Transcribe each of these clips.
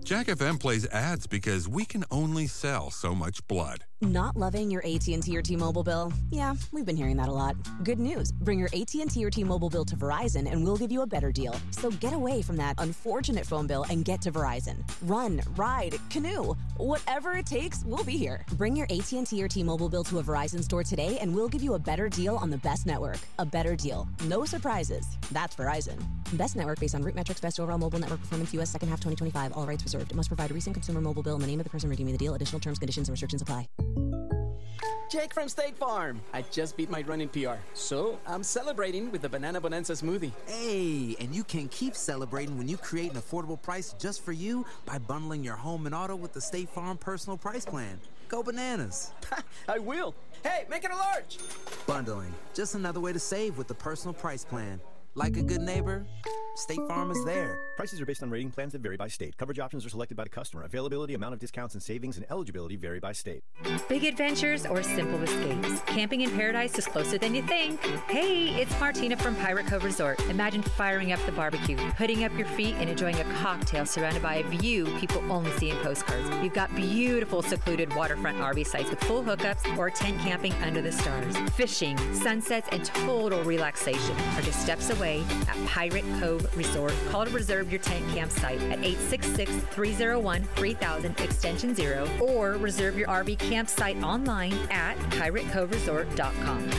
Jack FM plays ads because we can only sell so much blood. Not loving your AT&T or T-Mobile bill? Yeah, we've been hearing that a lot. Good news. Bring your AT&T or T-Mobile bill to Verizon and we'll give you a better deal. So get away from that unfortunate phone bill and get to Verizon. Run, ride, canoe. Whatever it takes, we'll be here. Bring your AT&T or T-Mobile bill to a Verizon store today and we'll give you a better deal on the best network. A better deal. No surprises. That's Verizon. Best network based on root metrics, best overall mobile network performance, U.S. second half 2025. All rights reserved. It must provide a recent consumer mobile bill and the name of the person redeeming the deal. Additional terms, conditions, and restrictions apply. Jake from State Farm. I just beat my running PR, so I'm celebrating with the Banana Bonanza smoothie. Hey, and you can keep celebrating when you create an affordable price just for you by bundling your home and auto with the State Farm Personal Price Plan. Go bananas. I will. Hey, make it a large. Bundling, just another way to save with the Personal Price Plan. Like a good neighbor, State Farm is there. Prices are based on rating plans that vary by state. Coverage options are selected by the customer. Availability, amount of discounts and savings, and eligibility vary by state. Big adventures or simple escapes. Camping in paradise is closer than you think. Hey, it's Martina from Pirate Cove Resort. Imagine firing up the barbecue, putting up your feet, and enjoying a cocktail surrounded by a view people only see in postcards. You've got beautiful, secluded waterfront RV sites with full hookups or tent camping under the stars. Fishing, sunsets, and total relaxation are just steps away at Pirate Cove Resort. Call to reserve your tent campsite at 866-301-3000 extension 0 or reserve your RV campsite online at piratecoveresort.com.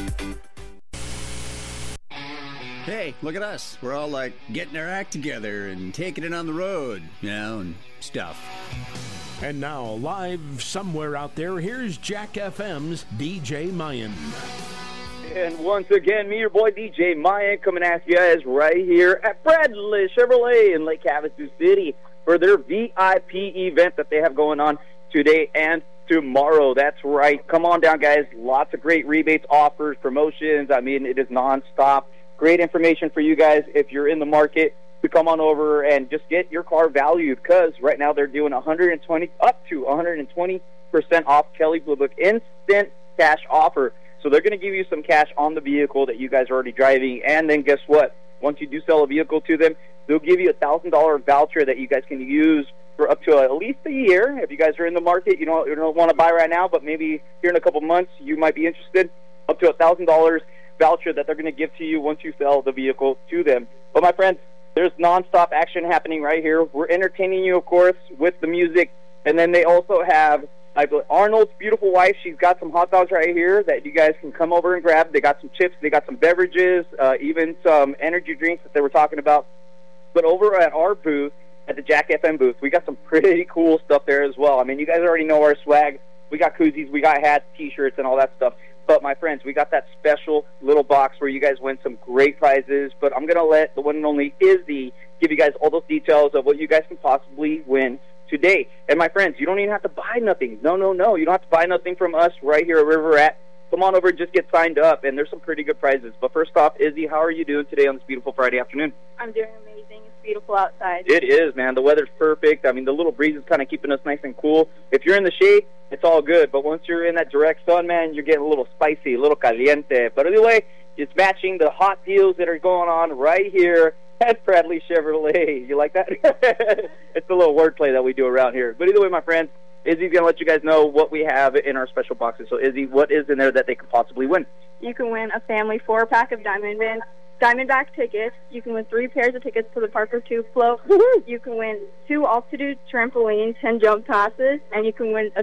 Hey, look at us. We're all like getting our act together and taking it on the road, and stuff. And now, live somewhere out there, here's Jack FM's DJ Mayan. And once again, me, your boy DJ Mayan, coming at you guys right here at Bradley Chevrolet in Lake Havasu City for their VIP event that they have going on today and tomorrow. That's right. Come on down, guys. Lots of great rebates, offers, promotions. I mean, it is nonstop. Great information for you guys if you're in the market to come on over and just get your car valued, because right now they're doing up to 120% off Kelley Blue Book instant cash offer. So they're going to give you some cash on the vehicle that you guys are already driving, and then guess what? Once you do sell a vehicle to them, they'll give you a $1,000 voucher that you guys can use for up to at least a year. If you guys are in the market, you don't want to buy right now, but maybe here in a couple months you might be interested, up to a $1,000 voucher that they're going to give to you once you sell the vehicle to them. But my friends, there's nonstop action happening right here. We're entertaining you, of course, with the music, and then they also have Arnold's beautiful wife. She's got some hot dogs right here that you guys can come over and grab. They got some chips. They got some beverages, even some energy drinks that they were talking about. But over at our booth, at the Jack FM booth, we got some pretty cool stuff there as well. I mean, you guys already know our swag. We got koozies, we got hats, T-shirts, and all that stuff. But, my friends, we got that special little box where you guys win some great prizes. But I'm going to let the one and only Izzy give you guys all those details of what you guys can possibly win today. And my friends, you don't even have to buy nothing. No. You don't have to buy nothing from us right here at River Rat. Come on over and just get signed up, and there's some pretty good prizes. But first off, Izzy, how are you doing today on this beautiful Friday afternoon? I'm doing amazing. It's beautiful outside. It is, man. The weather's perfect. I mean, the little breeze is kind of keeping us nice and cool. If you're in the shade, it's all good. But once you're in that direct sun, man, you're getting a little spicy, a little caliente. But anyway, it's matching the hot deals that are going on right here at Bradley Chevrolet. You like that? It's a little wordplay that we do around here. But either way, my friends, Izzy's going to let you guys know what we have in our special boxes. So, Izzy, what is in there that they could possibly win? You can win a family 4-pack of Diamondback tickets. You can win 3 pairs of tickets to the Parker 2 float. You can win 2 altitude trampolines, 10 jump passes, and you can win a